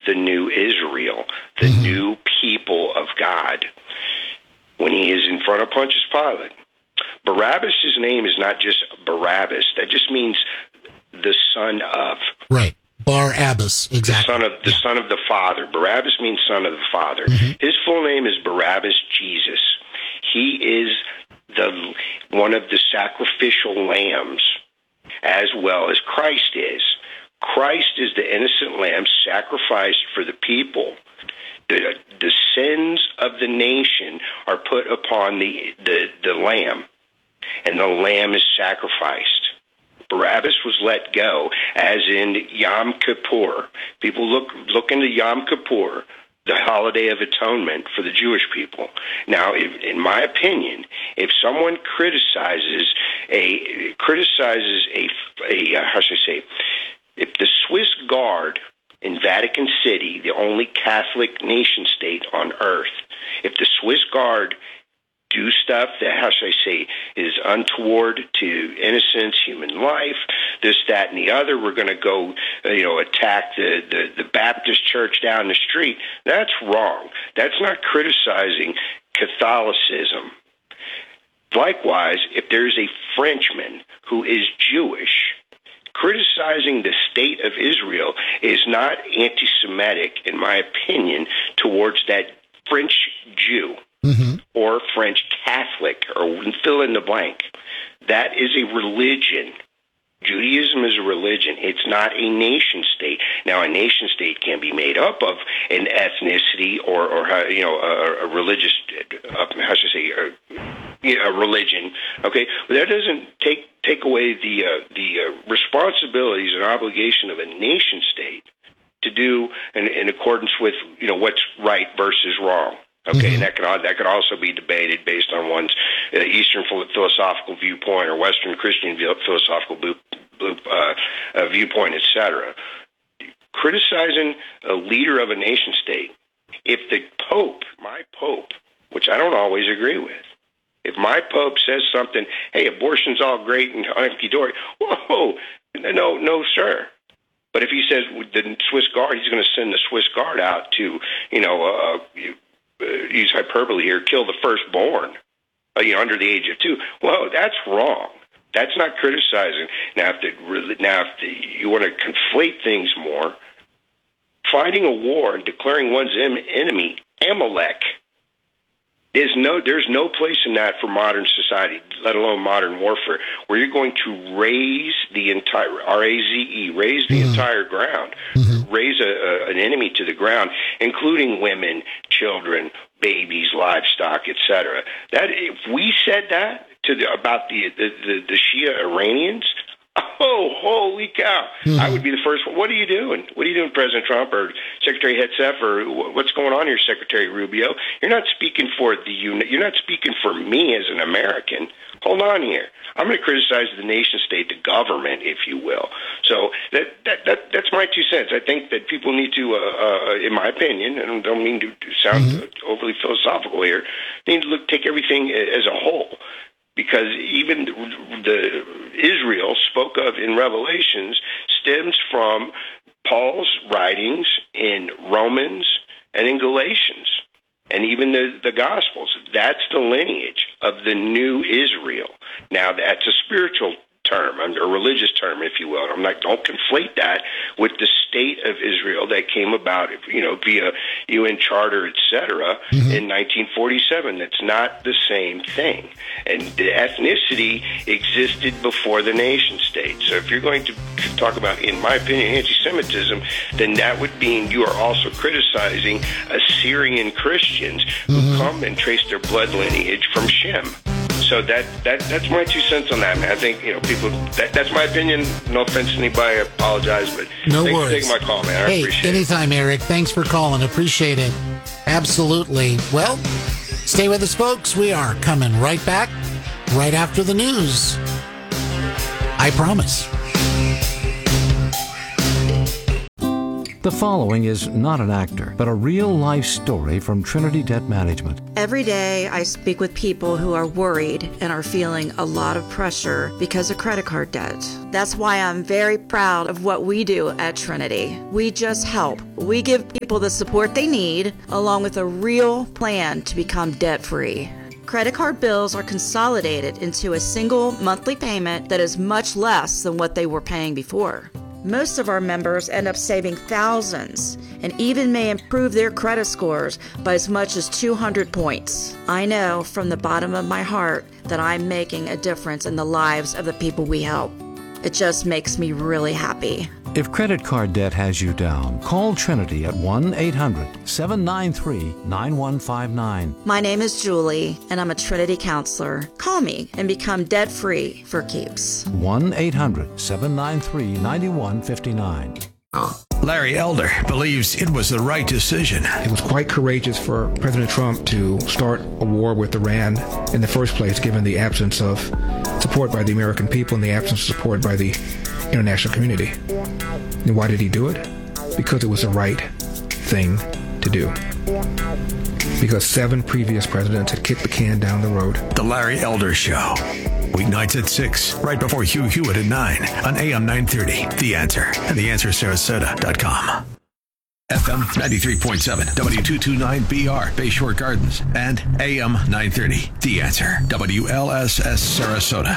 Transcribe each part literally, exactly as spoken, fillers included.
the new Israel, the mm-hmm. new people of God, when he is in front of Pontius Pilate. Barabbas' name is not just Barabbas. That just means the son of. Right. Barabbas, exactly. The son of the yeah. son of the Father. Barabbas means son of the Father. Mm-hmm. His full name is Barabbas Jesus. He is the one of the sacrificial lambs, as well as Christ is. Christ is the innocent lamb sacrificed for the people. The, the sins of the nation are put upon the, the, the lamb, and the lamb is sacrificed. Barabbas was let go, as in Yom Kippur. People look look into Yom Kippur, the holiday of atonement for the Jewish people. Now, if, in my opinion, if someone criticizes a criticizes a, a uh, how should I say, if the Swiss Guard in Vatican City, the only Catholic nation state on earth, if the Swiss Guard do stuff that, how should I say, is untoward to innocence, human life, this, that, and the other, we're going to go, uh, you know, attack the, the, the Baptist church down the street. That's wrong. That's not criticizing Catholicism. Likewise, if there's a Frenchman who is Jewish, criticizing the state of Israel is not anti-Semitic, in my opinion, towards that French Jew. Mm-hmm. Or French Catholic, or fill in the blank. That is a religion. Judaism is a religion. It's not a nation state. Now, a nation state can be made up of an ethnicity or, or you know, a, a religious, uh, how should I say, a, a religion. Okay, but that doesn't take take away the uh, the uh, responsibilities and obligation of a nation state to do in, in accordance with, you know, what's right versus wrong. Okay, mm-hmm. and that could that could also be debated based on one's uh, Eastern philosophical viewpoint or Western Christian philosophical uh, uh, viewpoint, et cetera. Criticizing a leader of a nation state, if the Pope, my Pope, which I don't always agree with, if my Pope says something, hey, abortion's all great and hunky-dory, whoa, no, no, sir. But if he says the Swiss Guard, he's going to send the Swiss Guard out to, you know, uh, you, Uh, use hyperbole here, kill the firstborn, uh, you know, under the age of two. Well, that's wrong. That's not criticizing. Now, if, the, now, if the, you want to conflate things more, fighting a war and declaring one's enemy Amalek, there's no, there's no place in that for modern society, let alone modern warfare, where you're going to raise the entire, R A Z E, raise the mm-hmm. entire ground, mm-hmm. raise a, a, an enemy to the ground, including women, children, babies, livestock, et cetera. That, if we said that to the, about the, the, the, the Shia Iranians, oh, holy cow. Mm-hmm. I would be the first one. What are you doing? What are you doing, President Trump or Secretary Hegseth, or what's going on here, Secretary Rubio? You're not speaking for the unit. You're not speaking for me as an American. Hold on here. I'm going to criticize the nation state, the government, if you will. So that, that, that that's my two cents. I think that people need to, uh, uh, in my opinion, and I don't mean to, to sound mm-hmm. overly philosophical here, need to look, take everything as a whole. Because even the, the Israel spoke of in Revelations stems from Paul's writings in Romans and in Galatians, and even the, the Gospels. That's the lineage of the new Israel. Now, that's a spiritual term, a religious term, if you will. I'm not, don't conflate that with the state of Israel that came about, you know, via U N Charter, et cetera, mm-hmm. in nineteen forty-seven. That's not the same thing. And the ethnicity existed before the nation state. So if you're going to talk about, in my opinion, anti-Semitism, then that would mean you are also criticizing Assyrian Christians who mm-hmm. come and trace their blood lineage from Shem. So that, that that's my two cents on that, man. I think, you know, people, that, that's my opinion. No offense to anybody, I apologize, but no thanks worries. for taking my call, man. I hey, appreciate anytime, it. Eric. Thanks for calling. Appreciate it. Absolutely. Well, stay with us, folks. We are coming right back right after the news. I promise. The following is not an actor, but a real-life story from Trinity Debt Management. Every day I speak with people who are worried and are feeling a lot of pressure because of credit card debt. That's why I'm very proud of what we do at Trinity. We just help. We give people the support they need, along with a real plan to become debt-free. Credit card bills are consolidated into a single monthly payment that is much less than what they were paying before. Most of our members end up saving thousands and even may improve their credit scores by as much as two hundred points. I know from the bottom of my heart that I'm making a difference in the lives of the people we help. It just makes me really happy. If credit card debt has you down, call Trinity at one eight hundred seven nine three nine one five nine. My name is Julie, and I'm a Trinity counselor. Call me and become debt-free for keeps. one eight hundred seven nine three nine one five nine. Larry Elder believes it was the right decision. It was quite courageous for President Trump to start a war with Iran in the first place, given the absence of support by the American people and the absence of support by the international community. And why did he do it? Because it was the right thing to do. Because seven previous presidents had kicked the can down the road. The Larry Elder Show. Weeknights at six, right before Hugh Hewitt at nine on A M nine thirty. The Answer and the answer sarasota dot com. F M ninety-three point seven, W two twenty-nine B R, Bayshore Gardens, and A M nine thirty. The Answer, W L S S Sarasota.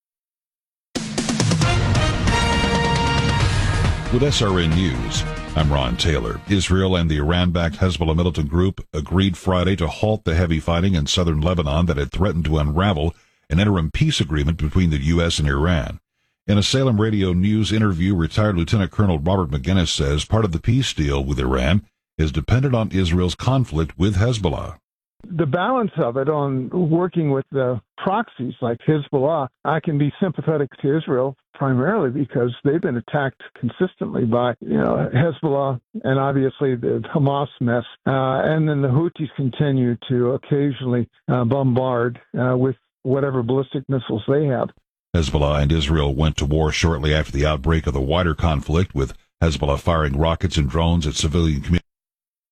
With S R N News, I'm Ron Taylor. Israel and the Iran-backed Hezbollah militant group agreed Friday to halt the heavy fighting in southern Lebanon that had threatened to unravel an interim peace agreement between the U S and Iran. In a Salem Radio News interview, retired Lieutenant Colonel Robert McGinnis says part of the peace deal with Iran is dependent on Israel's conflict with Hezbollah. The balance of it on working with the proxies like Hezbollah, I can be sympathetic to Israel primarily because they've been attacked consistently by, you know, Hezbollah and obviously the Hamas mess. Uh, and then the Houthis continue to occasionally uh, bombard uh, with whatever ballistic missiles they have. Hezbollah and Israel went to war shortly after the outbreak of the wider conflict, with Hezbollah firing rockets and drones at civilian communities.